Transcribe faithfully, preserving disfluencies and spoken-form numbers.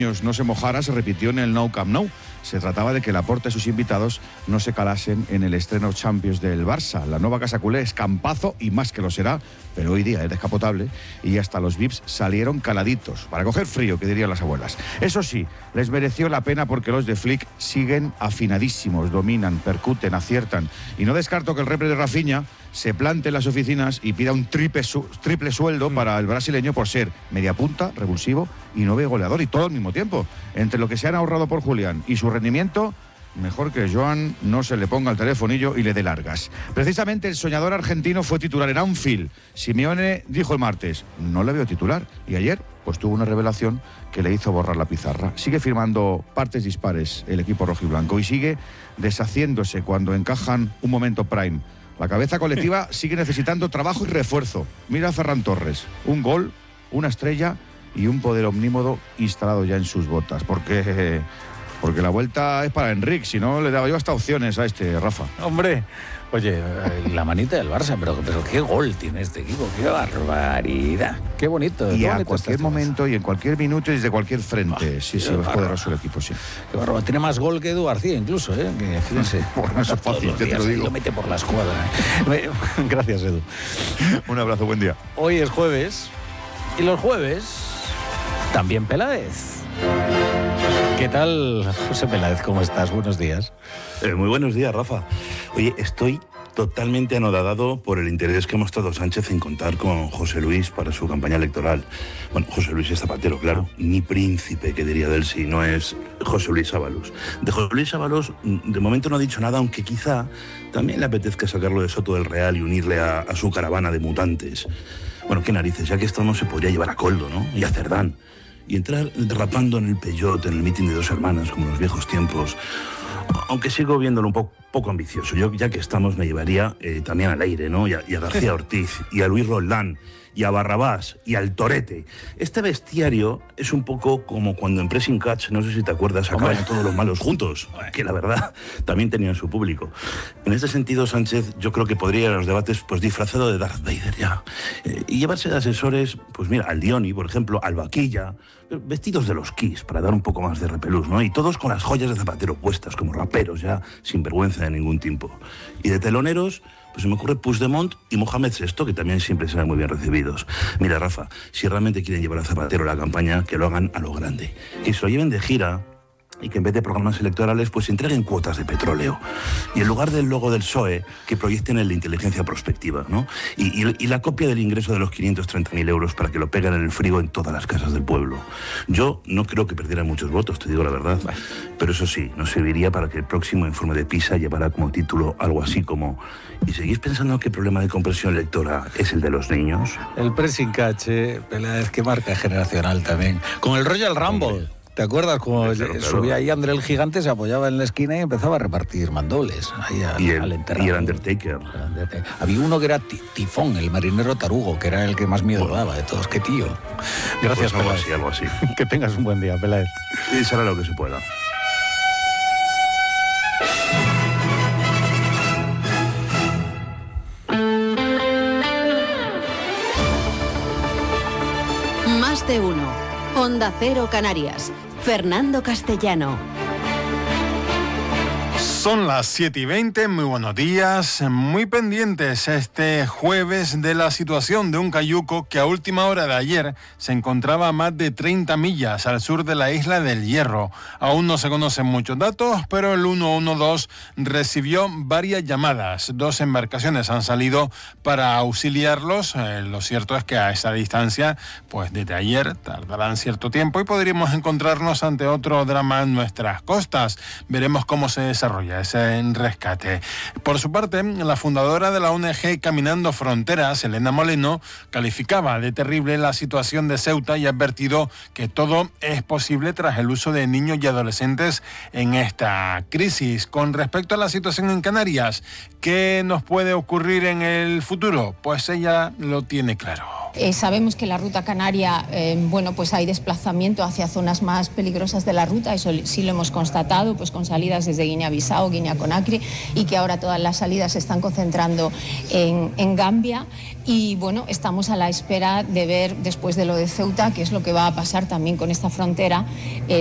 no se mojara se repitió en el Nou Camp Nou. Se trataba de que Laporta y sus invitados no se calasen en el estreno Champions del Barça. La nueva casa culé es campazo y más que lo será, pero hoy día es descapotable y hasta los V I Ps salieron caladitos, para coger frío, que dirían las abuelas. Eso sí, les mereció la pena porque los de Flick siguen afinadísimos, dominan, percuten, aciertan. Y no descarto que el repre de Rafinha se plante en las oficinas y pida un triple, su, triple sueldo mm. para el brasileño por ser media punta, revulsivo y nueve goleador, y todo al mismo tiempo. Entre lo que se han ahorrado por Julián y su rendimiento, mejor que Joan no se le ponga el telefonillo y le dé largas. Precisamente el soñador argentino fue titular en Anfield. Simeone dijo el martes, no le veo titular, y ayer pues tuvo una revelación que le hizo borrar la pizarra. Sigue firmando partes dispares el equipo rojiblanco y sigue deshaciéndose cuando encajan un momento prime. La cabeza colectiva sigue necesitando trabajo y refuerzo. Mira a Ferran Torres, un gol, una estrella y un poder omnímodo instalado ya en sus botas. Porque, porque la vuelta es para Enric, si no le daba yo hasta opciones a este, Rafa. Hombre, oye, la manita del Barça, pero, pero qué gol tiene este equipo, qué barbaridad, qué bonito. Y qué a bonito cualquier este momento y en cualquier minuto y desde cualquier frente. Oh, sí, sí, es poderoso el equipo, sí. Qué barbaridad, tiene más gol que Edu García incluso, ¿eh? Que, fíjense. Bueno, eso es fácil, te lo digo. Lo mete por la escuadra. ¿eh? Gracias, Edu. Un abrazo, buen día. Hoy es jueves y los jueves también Peláez. ¿Qué tal, José Peláez? ¿Cómo estás? Buenos días. Eh, muy buenos días, Rafa. Oye, estoy totalmente anodadado por el interés que ha mostrado Sánchez en contar con José Luis para su campaña electoral. Bueno, José Luis es Zapatero, claro, ni príncipe, que diría de él si no es José Luis Ábalos. De José Luis Ábalos, de momento no ha dicho nada, aunque quizá también le apetezca sacarlo de Soto del Real y unirle a, a su caravana de mutantes. Bueno, qué narices, ya que esto no se podría llevar a Coldo, ¿no? Y a Cerdán. Y entrar derrapando en el Peugeot, en el mitin de dos hermanas, como en los viejos tiempos. Aunque sigo viéndolo un poco, poco ambicioso. Yo, ya que estamos, me llevaría eh, también al Aire, ¿no? Y a, y a García Ortiz, y a Luis Roldán, y a Barrabás, y al Torete. Este bestiario es un poco como cuando en Pressing Catch, no sé si te acuerdas, acaban todos los malos juntos, que la verdad también tenían su público. En este sentido, Sánchez, yo creo que podría ir a los debates pues disfrazado de Darth Vader ya. Eh, y llevarse de asesores, pues mira, al Dioni, por ejemplo, al Vaquilla, vestidos de los Kiss, para dar un poco más de repelús, ¿no? Y todos con las joyas de Zapatero puestas, como raperos ya, sin vergüenza de ningún tipo. Y de teloneros, pues se me ocurre Puigdemont y Mohamed sexto, que también siempre serán muy bien recibidos. Mira, Rafa, si realmente quieren llevar a Zapatero a la campaña, que lo hagan a lo grande. Que se lo lleven de gira y que en vez de programas electorales, pues entreguen cuotas de petróleo. Y en lugar del logo del P S O E, que proyecten el de inteligencia prospectiva, ¿no? Y, y, y la copia del ingreso de los quinientos treinta mil euros para que lo peguen en el frigo en todas las casas del pueblo. Yo no creo que perdieran muchos votos, te digo la verdad. Pero eso sí, nos serviría para que el próximo informe de PISA llevara como título algo así como: ¿y seguís pensando que el problema de compresión lectora es el de los niños? El pressing catch, eh, Peláez, que marca generacional también. Con el Royal Rumble. ¿Te acuerdas? Como claro, claro. Subía ahí André el Gigante, se apoyaba en la esquina y empezaba a repartir mandobles ahí al, y el, al enterrado. Y el Undertaker. Había uno que era Tifón, el marinero tarugo, que era el que más miedo bueno. daba de todos. ¡Qué tío! Gracias, pues algo Peláez. así, algo así. Que tengas un buen día, Peláez. Y será lo que se pueda. Más de uno. Onda Cero Canarias. Fernando Castellano. Son las siete y veinte, muy buenos días, muy pendientes este jueves de la situación de un cayuco que a última hora de ayer se encontraba a más de treinta millas al sur de la isla del Hierro. Aún no se conocen muchos datos, pero el ciento doce recibió varias llamadas. Dos embarcaciones han salido para auxiliarlos. Eh, lo cierto es que a esa distancia, pues desde ayer tardarán cierto tiempo y podríamos encontrarnos ante otro drama en nuestras costas. Veremos cómo se desarrolla ese rescate. Por su parte, la fundadora de la O N G Caminando Fronteras, Elena Moleno, calificaba de terrible la situación de Ceuta y ha advertido que todo es posible tras el uso de niños y adolescentes en esta crisis. Con respecto a la situación en Canarias, ¿qué nos puede ocurrir en el futuro? Pues ella lo tiene claro. Eh, sabemos que la ruta canaria, eh, bueno, pues hay desplazamiento hacia zonas más peligrosas de la ruta, eso sí lo hemos constatado, pues con salidas desde Guinea-Bissau, Guinea-Conakry, y que ahora todas las salidas se están concentrando en, en Gambia. Y bueno, estamos a la espera de ver, después de lo de Ceuta, qué es lo que va a pasar también con esta frontera. Eh,